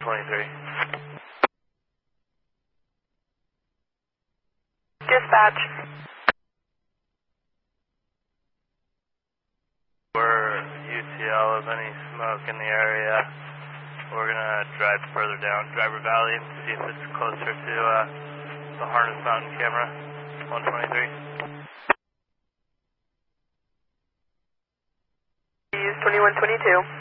23. Dispatch. We're UTL of any smoke in the area. We're gonna drive further down Driver Valley and see if it's closer to the Harness Mountain camera. 123. Use 2122.